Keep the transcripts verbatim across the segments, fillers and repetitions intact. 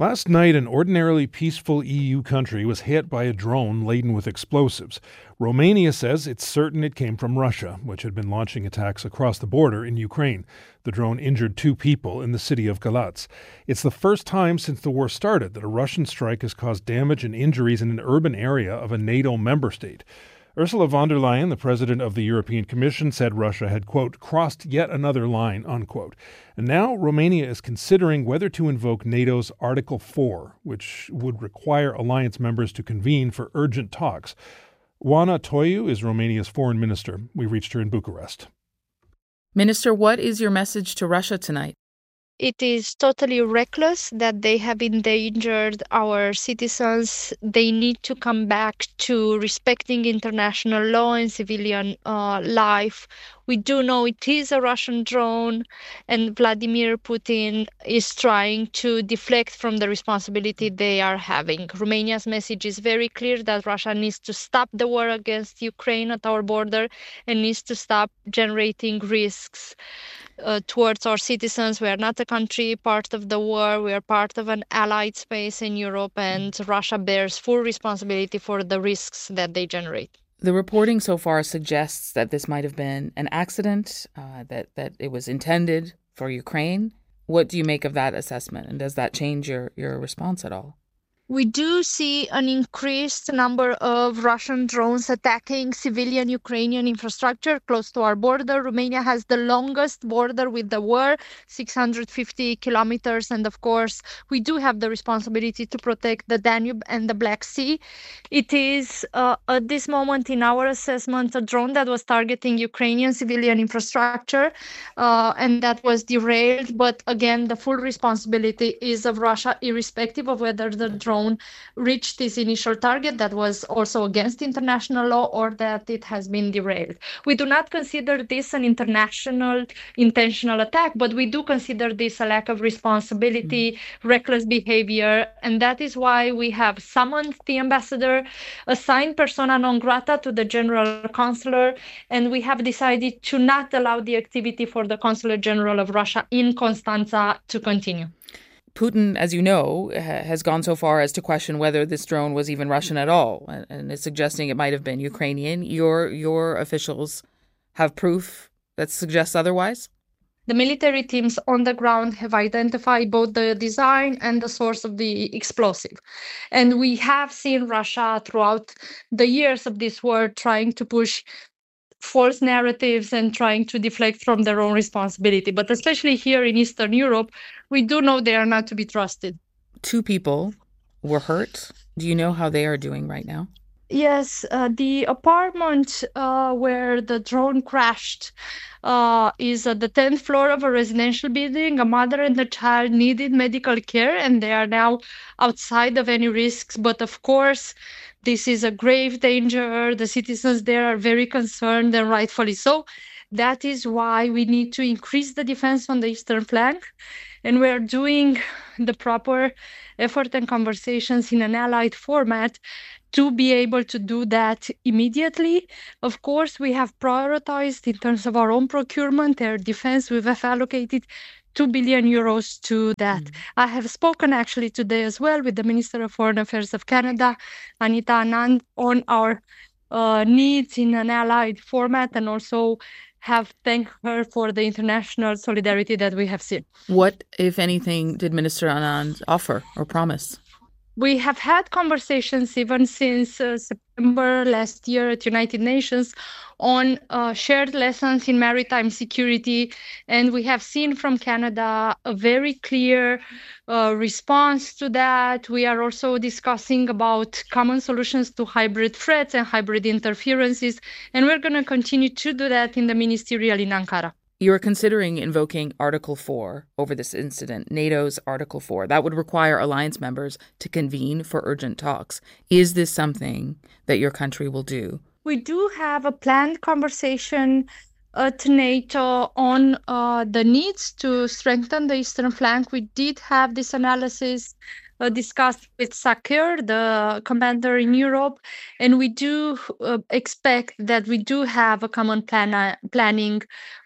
Last night, an ordinarily peaceful E U country was hit by a drone laden with explosives. Romania says it's certain it came from Russia, which had been launching attacks across the border in Ukraine. The drone injured two people in the city of Galatz. It's the first time since the war started that a Russian strike has caused damage and injuries in an urban area of a NATO member state. Ursula von der Leyen, the president of the European Commission, said Russia had, quote, crossed yet another line, unquote. And now Romania is considering whether to invoke NATO's Article four, which would require alliance members to convene for urgent talks. Oana Toiu is Romania's foreign minister. We reached her in Bucharest. Minister, what is your message to Russia tonight? It is totally reckless that they have endangered our citizens. They need to come back to respecting international law and civilian uh, life. We do know it is a Russian drone, and Vladimir Putin is trying to deflect from the responsibility they are having. Romania's message is very clear that Russia needs to stop the war against Ukraine at our border and needs to stop generating risks Uh, towards our citizens. We are not a country part of the war. We are part of an allied space in Europe, and Russia bears full responsibility for the risks that they generate. The reporting so far suggests that this might have been an accident, uh, that, that it was intended for Ukraine. What do you make of that assessment, and does that change your, your response at all? We do see an increased number of Russian drones attacking civilian Ukrainian infrastructure close to our border. Romania has the longest border with the war, six hundred fifty kilometers. And of course, we do have the responsibility to protect the Danube and the Black Sea. It is, uh, at this moment in our assessment, a drone that was targeting Ukrainian civilian infrastructure, uh, and that was derailed. But again, the full responsibility is of Russia, irrespective of whether the drone reached its initial target that was also against international law or that it has been derailed. We do not consider this an international intentional attack, but we do consider this a lack of responsibility, mm-hmm. reckless behavior, and that is why we have summoned the ambassador, assigned persona non grata to the general consular, and we have decided to not allow the activity for the consular general of Russia in Constanța to continue. Putin, as you know, has gone so far as to question whether this drone was even Russian at all, and is suggesting it might have been Ukrainian. Your your officials have proof that suggests otherwise? The military teams on the ground have identified both the design and the source of the explosive. And we have seen Russia throughout the years of this war trying to push false narratives and trying to deflect from their own responsibility. But especially here in Eastern Europe, we do know they are not to be trusted. Two people were hurt. Do you know how they are doing right now? Yes, uh, the apartment uh, where the drone crashed uh, is at the tenth floor of a residential building. A mother and a child needed medical care, and they are now outside of any risks. But of course, this is a grave danger. The citizens there are very concerned, and rightfully so. That is why we need to increase the defense on the eastern flank. And we're doing the proper effort and conversations in an allied format to be able to do that immediately. Of course, we have prioritized in terms of our own procurement, air defense. We have allocated two billion euros to that. Mm. I have spoken actually today as well with the Minister of Foreign Affairs of Canada, Anita Anand, on our uh, needs in an allied format, and also have thanked her for the international solidarity that we have seen. What, if anything, did Minister Anand offer or promise? We have had conversations even since uh, September last year at United Nations on uh, shared lessons in maritime security. And we have seen from Canada a very clear uh, response to that. We are also discussing about common solutions to hybrid threats and hybrid interferences. And we're going to continue to do that in the ministerial in Ankara. You are considering invoking Article four over this incident, NATO's Article four. That would require alliance members to convene for urgent talks. Is this something that your country will do? We do have a planned conversation at NATO on uh, the needs to strengthen the eastern flank. We did have this analysis uh, discussed with SACEUR, the commander in Europe, and we do uh, expect that we do have a common plan- planning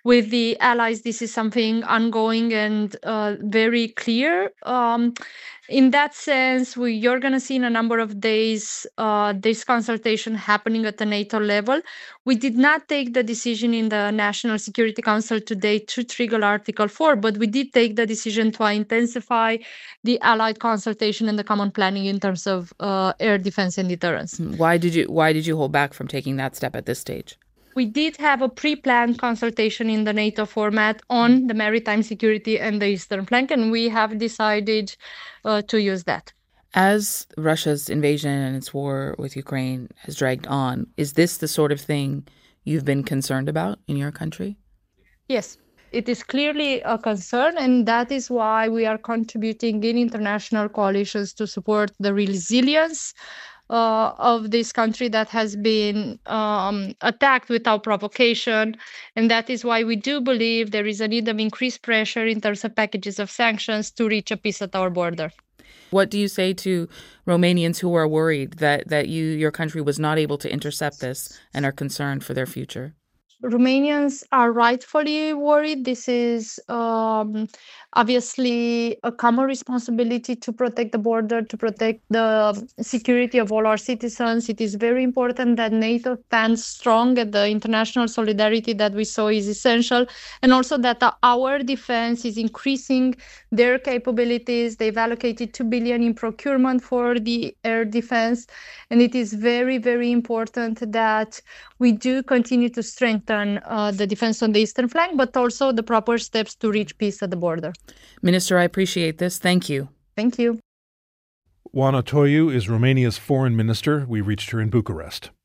with the allies, this is something ongoing and uh, very clear. Um, in that sense, we, you're going to see in a number of days uh, this consultation happening at the NATO level. We did not take the decision in the National Security Council today to trigger Article four, but we did take the decision to intensify the allied consultation and the common planning in terms of uh, air defense and deterrence. Why did you Why did you hold back from taking that step at this stage? We did have a pre-planned consultation in the NATO format on the maritime security and the eastern flank, and we have decided uh, to use that. As Russia's invasion and its war with Ukraine has dragged on, is this the sort of thing you've been concerned about in your country? Yes, it is clearly a concern, and that is why we are contributing in international coalitions to support the resilience Uh, of this country that has been um, attacked without provocation. And that is why we do believe there is a need of increased pressure in terms of packages of sanctions to reach a peace at our border. What do you say to Romanians who are worried that, that you, your country was not able to intercept this and are concerned for their future? Romanians are rightfully worried. This is um, obviously a common responsibility to protect the border, to protect the security of all our citizens. It is very important that NATO stands strong, and the international solidarity that we saw is essential, and also that our defense is increasing their capabilities. They've allocated two billion dollars in procurement for the air defense, and it is very, very important that we do continue to strengthen uh, the defense on the eastern flank, but also the proper steps to reach peace at the border. Minister, I appreciate this. Thank you. Thank you. Oana Toiu is Romania's foreign minister. We reached her in Bucharest.